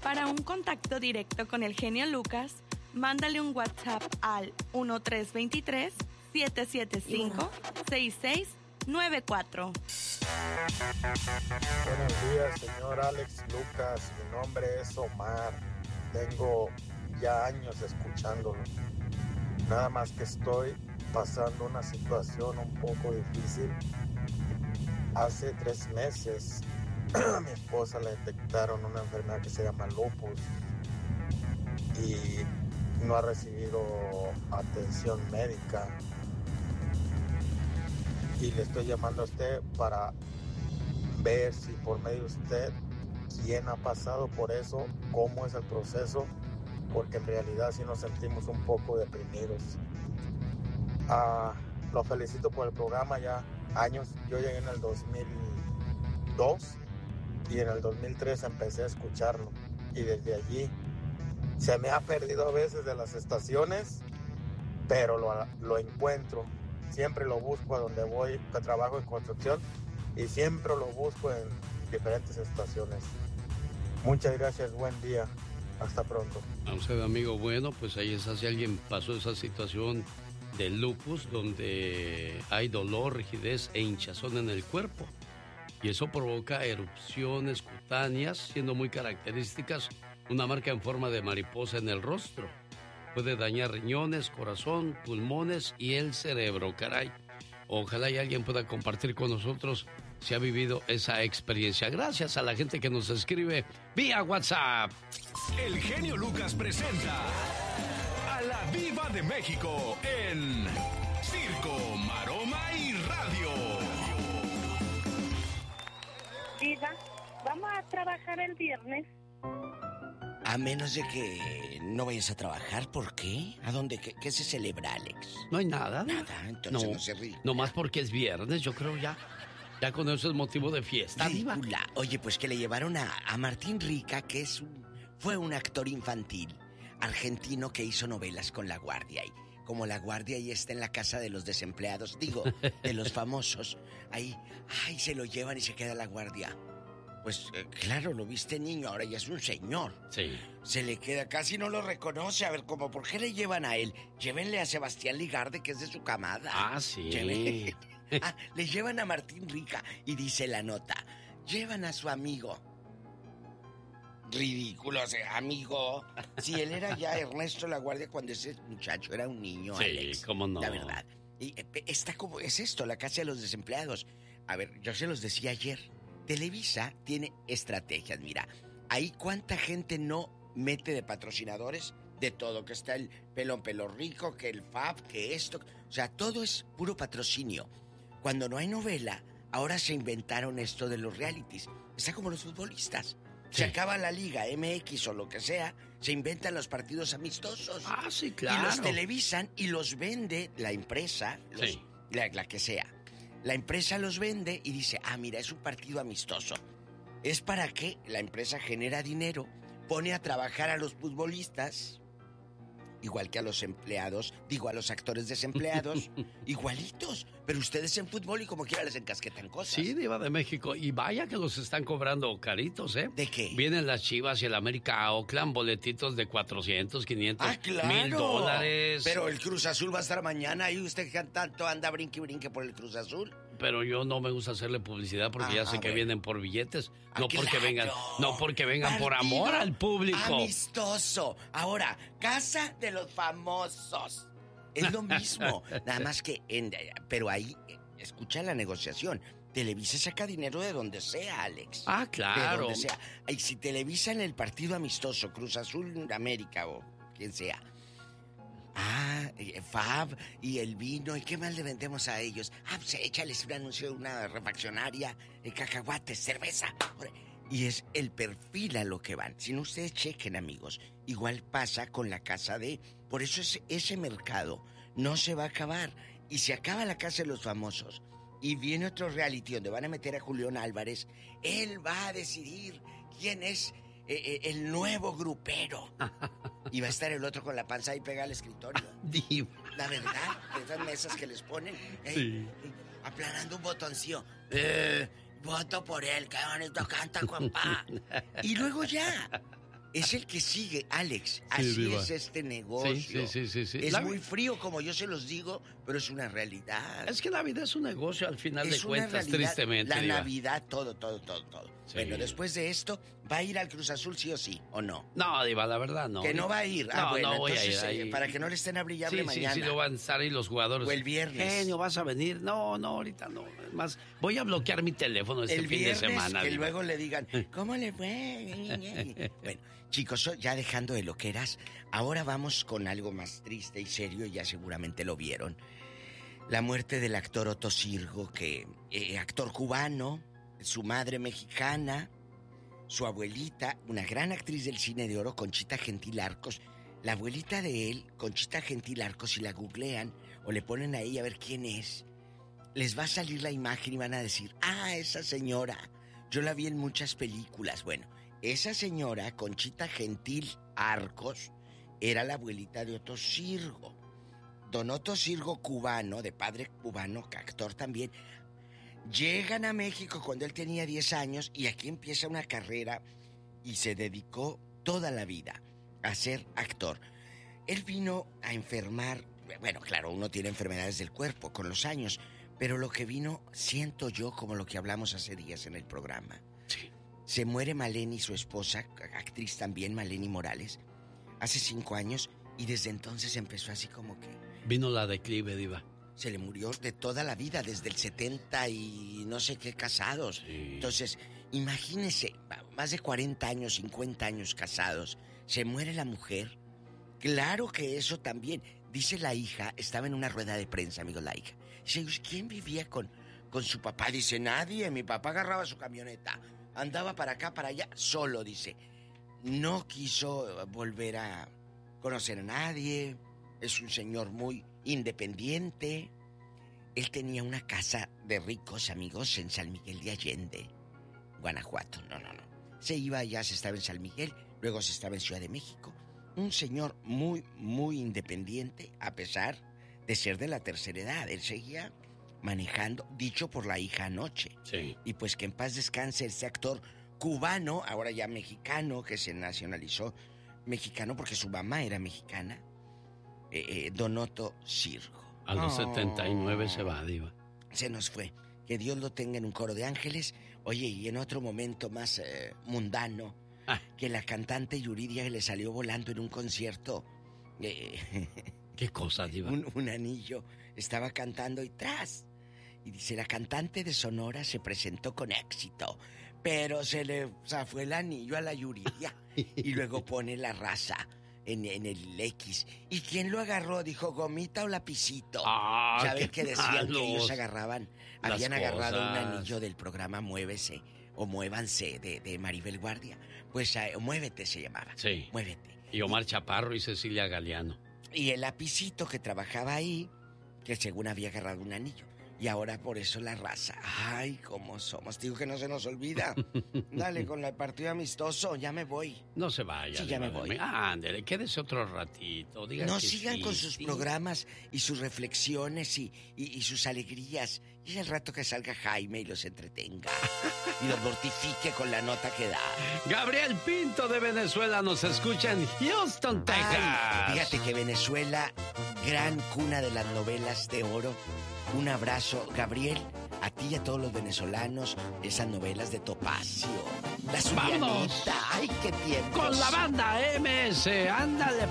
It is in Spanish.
Para un contacto directo con el genio Lucas, mándale un WhatsApp al 1323-775-6694. Buenos días, señor Alex Lucas. Mi nombre es Omar. Tengo ya años escuchándolo. Nada más que estoy pasando una situación un poco difícil. Hace 3 meses a mi esposa le detectaron una enfermedad que se llama lupus y no ha recibido atención médica. Y le estoy llamando a usted para ver si por medio de usted quién ha pasado por eso, cómo es el proceso, porque en realidad sí nos sentimos un poco deprimidos. Lo felicito por el programa, ya años. Yo llegué en el 2002 y en el 2003 empecé a escucharlo, y desde allí se me ha perdido a veces de las estaciones, pero lo encuentro. Siempre lo busco a donde voy, que trabajo en construcción, y siempre lo busco en diferentes estaciones. Muchas gracias, buen día, hasta pronto. A usted, amigo, bueno, pues ahí está, si alguien pasó esa situación de lupus, donde hay dolor, rigidez e hinchazón en el cuerpo, y eso provoca erupciones cutáneas, siendo muy características una marca en forma de mariposa en el rostro. Puede dañar riñones, corazón, pulmones y el cerebro, caray. Ojalá y alguien pueda compartir con nosotros si ha vivido esa experiencia. Gracias a la gente que nos escribe vía WhatsApp. El genio Lucas presenta a la Diva de México en Circo, Maroma y Radio. Diva, ¿vamos a trabajar el viernes? A menos de que no vayas a trabajar, ¿por qué? ¿A dónde? ¿Qué se celebra, Alex? No hay nada. Nada, entonces no se ríe. No más porque es viernes, yo creo ya con eso es motivo de fiesta. Ridícula. Oye, pues que le llevaron a Martín Rica, que fue un actor infantil argentino que hizo novelas con La Guardia. Y como La Guardia ahí está en la casa de los desempleados, digo, de los famosos, ahí, se lo llevan y se queda La Guardia. Pues claro, lo viste niño, ahora ya es un señor. Sí. Se le queda, casi no lo reconoce. A ver, ¿cómo? ¿Por qué le llevan a él? Llévenle a Sebastián Ligarde, que es de su camada. Ah, sí. Le llevan a Martín Rica y dice la nota, llevan a su amigo. Ridículo, amigo. Si él era ya Ernesto La Guardia cuando ese muchacho era un niño, sí, Alex. Cómo no. La verdad. Y está como, es esto, la casa de los desempleados. A ver, yo se los decía ayer. Televisa tiene estrategias, mira. Ahí cuánta gente no mete de patrocinadores de todo, que está el Pelón Pelo Rico, que el Fab, que esto. O sea, todo es puro patrocinio. Cuando no hay novela, ahora se inventaron esto de los realities. Está como los futbolistas. Se acaba la Liga MX o lo que sea, se inventan los partidos amistosos. Ah, sí, claro. Y los televisan y los vende la empresa, la que sea. La empresa los vende y dice, mira, es un partido amistoso. Es para que la empresa genera dinero, pone a trabajar a los futbolistas, igual que a los empleados, a los actores desempleados, igualitos. Pero ustedes en fútbol y como quiera les encasquetan cosas. Sí, Diva de México. Y vaya que los están cobrando caritos, ¿eh? ¿De qué? Vienen las Chivas y el América a Oakland, boletitos de 400, 500, claro. $1,000. Pero el Cruz Azul va a estar mañana y usted que tanto anda brinque por el Cruz Azul. Pero yo no me gusta hacerle publicidad porque ya sé que vienen por billetes, no porque vengan por amor al público. Amistoso. Ahora, casa de los famosos. Es lo mismo, nada más que pero ahí escucha la negociación. Televisa saca dinero de donde sea, Alex. Claro. De donde sea. Y si televisan el partido amistoso, Cruz Azul América o quien sea. Fab y el vino, ¿y qué más le vendemos a ellos? Pues échales un anuncio de una refaccionaria, cacahuates, cerveza. Y es el perfil a lo que van. Si no, ustedes chequen, amigos. Igual pasa con la casa de... Por eso ese mercado no se va a acabar. Y se acaba la casa de los famosos. Y viene otro reality donde van a meter a Julián Álvarez. Él va a decidir quién es el nuevo grupero. Y va a estar el otro con la panza ahí pegada al escritorio. La verdad, de esas mesas que les ponen. Aplanando un botoncillo. Voto por él, qué bonito canta, compa. Y luego ya. Es el que sigue, Alex. Así Diva. es este negocio. Sí. Es muy frío, como yo se los digo, pero es una realidad. Es que la vida es un negocio al final Es de una cuentas, realidad. tristemente. La Diva. Navidad, todo. Sí. Bueno, después de esto, ¿va a ir al Cruz Azul sí o sí, o no? No, Diva, la verdad no. Que no va a ir. No, Bueno, no voy entonces, a ir ahí. para que no le estén a brillable mañana. Sí, lo van a estar ahí los jugadores. O el viernes. Genio, ¿vas a venir? No, ahorita no. Más, voy a bloquear mi teléfono este El fin viernes, de semana. que Diva. luego le digan, ¿cómo le fue? Bueno, chicos, ya dejando de loqueras, ahora vamos con algo más triste y serio, ya seguramente lo vieron. La muerte del actor Otto Sirgo, actor cubano, su madre mexicana, su abuelita, una gran actriz del cine de oro, Conchita Gentil Arcos. La abuelita de él, Conchita Gentil Arcos, si la googlean o le ponen ahí a ver quién es, les va a salir la imagen y van a decir, esa señora, yo la vi en muchas películas. Bueno, esa señora, Conchita Gentil Arcos, era la abuelita de Otto Sirgo. Don Otto Sirgo, cubano, de padre cubano, actor también, llegan a México cuando él tenía 10 años y aquí empieza una carrera y se dedicó toda la vida a ser actor. Él vino a enfermar, bueno, claro, uno tiene enfermedades del cuerpo con los años, pero lo que vino, siento yo, como lo que hablamos hace días en el programa. Sí. Se muere Maleni, su esposa, actriz también, Maleni Morales, hace 5 años y desde entonces empezó así como que... Vino la declive, Diva. Se le murió de toda la vida, desde el 70 y no sé qué casados. Sí. Entonces, imagínese, más de 40 años, 50 años casados, se muere la mujer. Claro que eso también, dice la hija, estaba en una rueda de prensa, amigo, la hija. Dice, ¿quién vivía con su papá? Dice, nadie, mi papá agarraba su camioneta, andaba para acá, para allá, solo, dice. No quiso volver a conocer a nadie, es un señor muy independiente. Él tenía una casa de ricos, amigos, en San Miguel de Allende, Guanajuato. No. Se iba allá, se estaba en San Miguel, luego se estaba en Ciudad de México. Un señor muy, muy independiente, a pesar de ser de la tercera edad. Él seguía manejando, dicho por la hija anoche. Sí. Y pues que en paz descanse este actor cubano, ahora ya mexicano, que se nacionalizó mexicano porque su mamá era mexicana, Don Otto Sirgo. A los 79 se va, Diva. Se nos fue. Que Dios lo tenga en un coro de ángeles. Oye, y en otro momento más mundano, que la cantante Yuridia le salió volando en un concierto. ¿Qué cosa, Diva? Un anillo. Estaba cantando y tras. Y dice, la cantante de Sonora se presentó con éxito, pero se le zafó el anillo a la Yuridia. Y luego pone la raza en el X. ¿Y quién lo agarró? Dijo, ¿gomita o lapicito? Ya ven que decían que ellos agarraban, habían agarrado un anillo del programa Muévese o Muévanse de Maribel Guardia. Pues Muévete se llamaba. Sí. Muévete. Y Omar Chaparro y Cecilia Galeano. Y el lapicito que trabajaba ahí, que según había agarrado un anillo. Y ahora por eso la raza. Ay, cómo somos. Digo que no se nos olvida. Dale, con el partido amistoso, ya me voy. No se vaya. Sí, ya me voy. Ándale, quédese otro ratito. Diga No que sigan sí, con sus programas y sus reflexiones y sus alegrías. Y el rato que salga Jaime y los entretenga. Y los mortifique con la nota que da. Gabriel Pinto de Venezuela nos escucha en Houston, Texas. Ay, fíjate que Venezuela, gran cuna de las novelas de oro. Un abrazo, Gabriel, a ti y a todos los venezolanos, esas novelas de Topacio, La ¡Vámonos! Zulianita, ¡ay, qué tiempo! Con la banda MS, ándale.